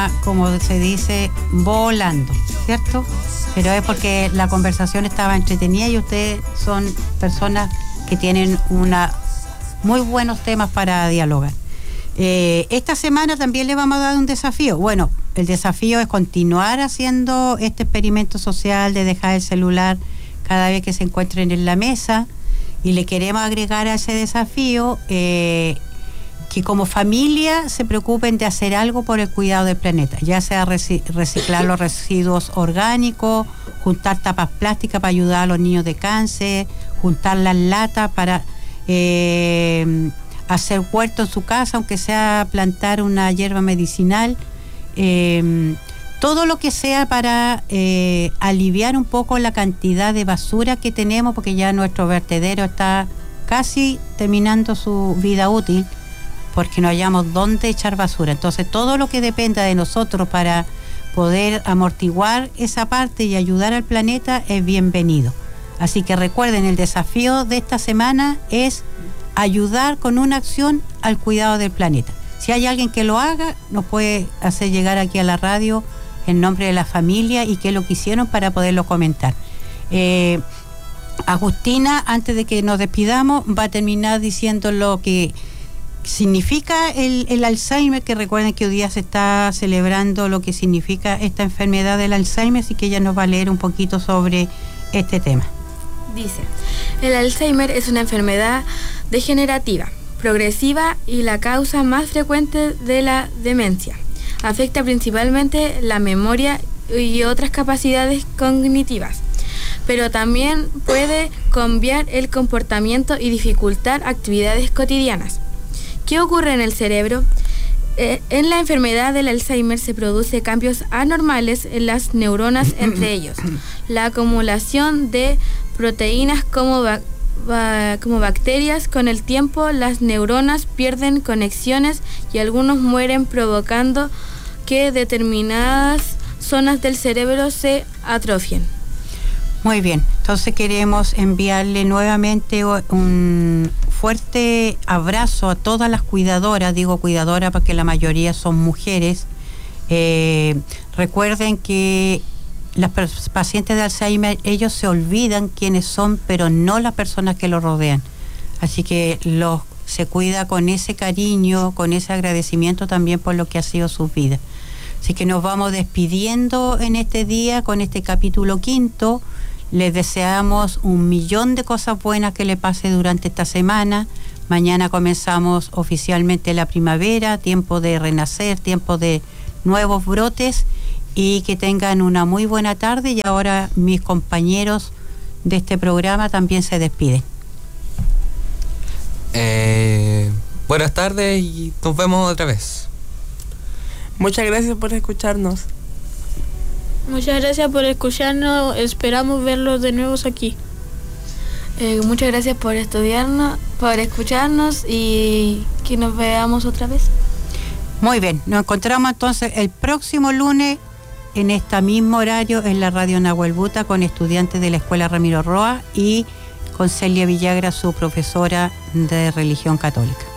como se dice, volando, ¿cierto? Pero es porque la conversación estaba entretenida y ustedes son personas que tienen muy buenos temas para dialogar. Esta semana también le vamos a dar un desafío. Bueno, el desafío es continuar haciendo este experimento social de dejar el celular cada vez que se encuentren en la mesa, y le queremos agregar a ese desafío que como familia se preocupen de hacer algo por el cuidado del planeta, ya sea reciclar los residuos orgánicos, juntar tapas plásticas para ayudar a los niños de cáncer, juntar las latas para hacer huerto en su casa, aunque sea plantar una hierba medicinal, todo lo que sea para aliviar un poco la cantidad de basura que tenemos, porque ya nuestro vertedero está casi terminando su vida útil, porque no hallamos dónde echar basura. Entonces todo lo que dependa de nosotros para poder amortiguar esa parte y ayudar al planeta es bienvenido. Así que recuerden, el desafío de esta semana es ayudar con una acción al cuidado del planeta. Si hay alguien que lo haga, nos puede hacer llegar aquí a la radio en nombre de la familia y qué es lo que hicieron para poderlo comentar. Agustina, antes de que nos despidamos, va a terminar diciendo lo que significa el Alzheimer, que recuerden que hoy día se está celebrando lo que significa esta enfermedad del Alzheimer, así que ella nos va a leer un poquito sobre este tema. Dice, el Alzheimer es una enfermedad degenerativa, progresiva y la causa más frecuente de la demencia. Afecta principalmente la memoria y otras capacidades cognitivas, pero también puede cambiar el comportamiento y dificultar actividades cotidianas. ¿Qué ocurre en el cerebro? En la enfermedad del Alzheimer se producen cambios anormales en las neuronas, entre ellos la acumulación de proteínas como bacterias. Con el tiempo, las neuronas pierden conexiones y algunos mueren, provocando que determinadas zonas del cerebro se atrofien. Muy bien, entonces queremos enviarle nuevamente un fuerte abrazo a todas las cuidadoras, digo cuidadoras porque la mayoría son mujeres. Recuerden que las pacientes de Alzheimer, ellos se olvidan quiénes son, pero no las personas que los rodean. Así que se cuida con ese cariño, con ese agradecimiento también por lo que ha sido su vida. Así que nos vamos despidiendo en este día con este capítulo 5. Les deseamos 1.000.000 de cosas buenas que le pase durante esta semana. Mañana comenzamos oficialmente la primavera, tiempo de renacer, tiempo de nuevos brotes, y que tengan una muy buena tarde. Y ahora mis compañeros de este programa también se despiden. Buenas tardes y nos vemos otra vez. Muchas gracias por escucharnos. Muchas gracias por escucharnos, esperamos verlos de nuevo aquí. Muchas gracias por estudiarnos, por escucharnos y que nos veamos otra vez. Muy bien, nos encontramos entonces el próximo lunes en este mismo horario en la radio Nahuel Buta con estudiantes de la Escuela Ramiro Roa y con Celia Villagra, su profesora de religión católica.